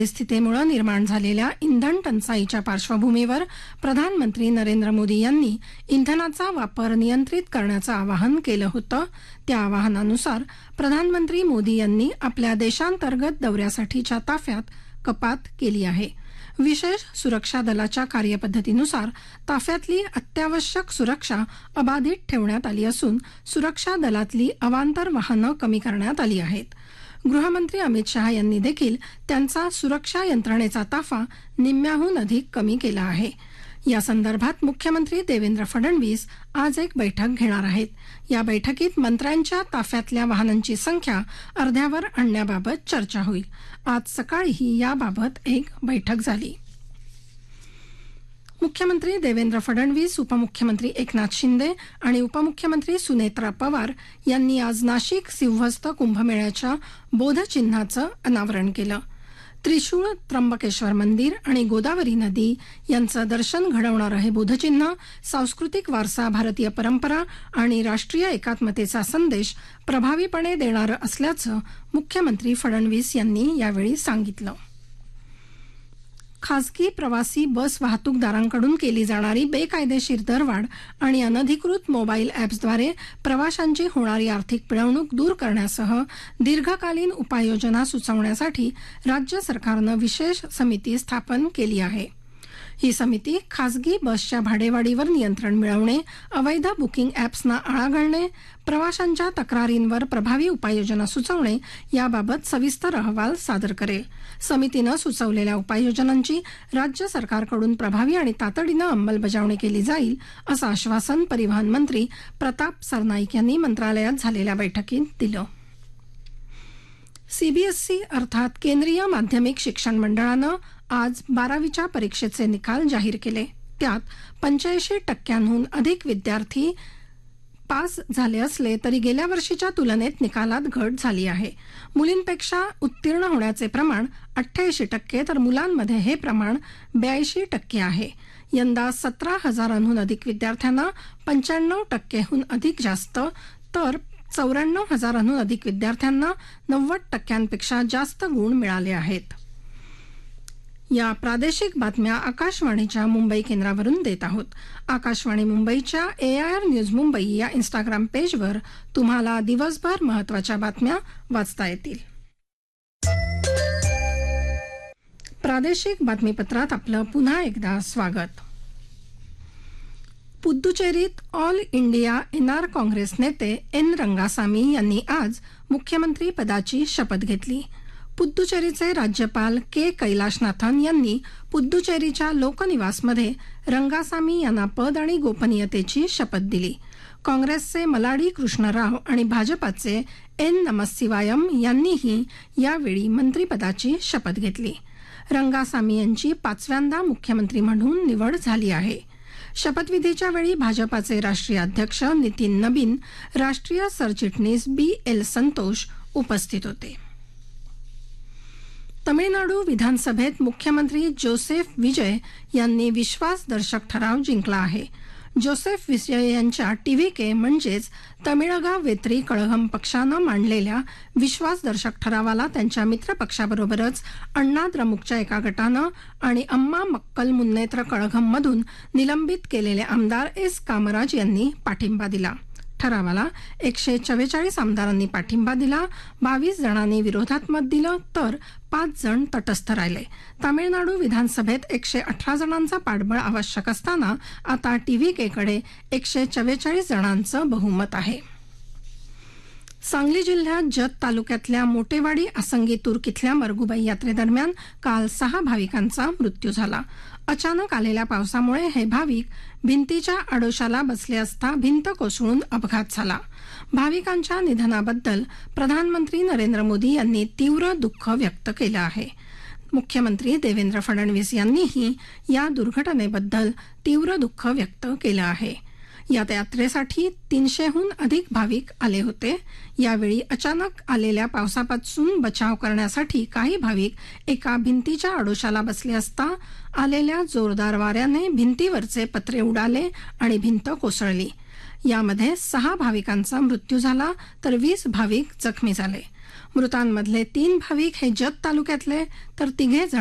परिस्थितीमुळे निर्माण झालेल्या इंधन टंचाईच्या पार्श्वभूमीवर प्रधानमंत्री नरेंद्र मोदी यांनी इंधनाचा वापर नियंत्रित करण्याचं आवाहन केलं होतं. त्या आवाहनानुसार प्रधानमंत्री मोदी यांनी आपल्या देशांतर्गत दौऱ्यासाठीच्या ताफ्यात कपात केली आहे. विशेष सुरक्षा दलाच्या कार्यपद्धतीनुसार ताफ्यातली अत्यावश्यक सुरक्षा अबाधित ठेवण्यात आली असून सुरक्षा दलातली अवांतर वाहनं कमी करण्यात आली आहेत. गृहमंत्री अमित शहा यांनी देखील त्यांचा सुरक्षा यंत्रणेचा ताफा निम्म्याहून अधिक कमी केला आहे. या संदर्भात मुख्यमंत्री देवेंद्र फडणवीस आज एक बैठक घेणार आहेत. या बैठकीत मंत्र्यांच्या ताफ्यातल्या वाहनांची संख्या अर्ध्यावर आणण्याबाबत चर्चा होईल. आज सकाळीही याबाबत एक बैठक झाली. मुख्यमंत्री देवेंद्र फडणवीस, उपमुख्यमंत्री एकनाथ शिंदे आणि उपमुख्यमंत्री सुनेत्रा पवार यांनी आज नाशिक सिंहस्थ कुंभमेळ्याच्या बोधचिन्हाचं अनावरण केलं. त्रिशूळ, त्र्यंबकेश्वर मंदिर आणि गोदावरी नदी यांचं दर्शन घडवणारं हे बोधचिन्ह सांस्कृतिक वारसा, भारतीय परंपरा आणि राष्ट्रीय एकात्मतेचा संदेश प्रभावीपणे देणारं असल्याचं मुख्यमंत्री फडणवीस यांनी यावेळी सांगितलं. खासगी प्रवासी बस वाहतूकदारांकडून केली जाणारी बेकायदेशीर दरवाढ आणि अनधिकृत मोबाईल ॲप्सद्वारे प्रवाशांची होणारी आर्थिक पिळवणूक दूर करण्यासह दीर्घकालीन उपाययोजना सुचवण्यासाठी राज्य सरकारनं विशेष समिती स्थापन केली आहे. ही समिती खासगी बसच्या भाडेवाढीवर नियंत्रण मिळवणे, अवैध बुकिंग ॲप्सना आळा घालणे, प्रवाशांच्या तक्रारींवर प्रभावी उपाययोजना सुचवणे याबाबत सविस्तर अहवाल सादर करेल. समितीनं सुचवलेल्या उपाययोजनांची राज्य सरकारकडून प्रभावी आणि तातडीनं अंमलबजावणी केली जाईल असं आश्वासन परिवहन मंत्री प्रताप सरनाईक यांनी मंत्रालयात झालेल्या बैठकीत दिलं. सीबीएसई अर्थात केंद्रीय माध्यमिक शिक्षण मंडळानं आज 12वीच्या परीक्षेचे निकाल जाहीर केले. त्यात 85% अधिक विद्यार्थी पास झाले असले तरी गेल्या वर्षीच्या तुलनेत निकालात घट झाली आहे. मुलींपेक्षा उत्तीर्ण होण्याचे प्रमाण 88% तर मुलांमध्ये हे प्रमाण 82% आहे. यंदा 17,000हून अधिक विद्यार्थ्यांना 95%हून अधिक जास्त तर 94,000हून अधिक विद्यार्थ्यांना 90%पेक्षा जास्त गुण मिळाले आहेत. या प्रादेशिक बातम्या आकाशवाणीच्या मुंबई केंद्रावरून देत आहोत. आकाशवाणी मुंबईच्या AIR न्यूज मुंबई या इंस्टाग्राम पेजवर तुम्हाला दिवसभर महत्त्वाच्या बातम्या वाचता येतील. प्रादेशिक बातमीपत्रात आपलं पुन्हा एकदा स्वागत. पुद्दुचेरीत ऑल इंडिया NR काँग्रेस नेते N रंगासामी यांनी आज मुख्यमंत्री पदाची शपथ घेतली. पुद्दुचेरीचे राज्यपाल K कैलाशनाथन यांनी पुद्दुचेरीच्या लोकनिवासमध्ये रंगासामी यांना पद आणि गोपनीयतेची शपथ दिली. काँग्रेसचे मलाडी कृष्णराव आणि भाजपाचे N नमस्सिवायम यांनीही यावेळी मंत्रिपदाची शपथ घेतली. रंगासामी यांची 5व्यांदा मुख्यमंत्री म्हणून निवड झाली आहे. शपथविधीच्या वेळी भाजपाचे राष्ट्रीय अध्यक्ष नितीन नबीन, राष्ट्रीय सरचिटणीस BL संतोष उपस्थित होते. तमिळनाडू विधानसभेत मुख्यमंत्री जोसेफ विजय यांनी विश्वासदर्शक ठराव जिंकला आहे. जोसेफ विजय यांच्या TVK म्हणजेच तमिळगा वेत्री कळघम पक्षानं मांडलेल्या विश्वासदर्शक ठरावाला त्यांच्या मित्रपक्षाबरोबरच अण्णा द्रमुकच्या एका गटानं आणि अम्मा मक्कल मुन्नेत्र कळघममधून निलंबित केलेले आमदार S कामराज यांनी पाठिंबा दिला. ठरावाला 144 आमदारांनी पाठिंबा दिला, 22 जणांनी विरोधात मत दिलं तर 5 जण तटस्थ राहिले. तामिळनाडू विधानसभेत 118 जणांचा पाठबळ आवश्यक असताना आता TVKकडे 144 जणांचं बहुमत आहे. सांगली जिल्ह्यात जत तालुक्यातल्या मोटेवाडी आसंगी तुर्क इथल्या मरगुबाई यात्रेदरम्यान काल 6 भाविकांचा मृत्यू झाला. अचानक आलेल्या पावसामुळे हे भाविक भिंतीच्या आडोशाला बसले असता भिंत कोसळून अपघात झाला. भाविकांच्या निधनाबद्दल प्रधानमंत्री नरेंद्र मोदी यांनी तीव्र दुःख व्यक्त केलं आहे. मुख्यमंत्री देवेंद्र फडणवीस यांनीही या दुर्घटनेबद्दल तीव्र दुःख व्यक्त केलं आहे. या यात्रेसाठी 300हून अधिक भाविक आले होते. यावेळी अचानक आलेल्या पावसापासून बचाव करण्यासाठी काही भाविक एका भिंतीच्या आडोशाला बसले असता आलेल्या जोरदार वाऱ्याने भिंतीवरचे पत्रे उडाले आणि भिंत कोसळली. यामध्ये 6 भाविकांचा मृत्यू झाला तर 20 भाविक जखमी झाले. मृतांमधले 3 भाविक हे जत तालुक्यातले तर तिघे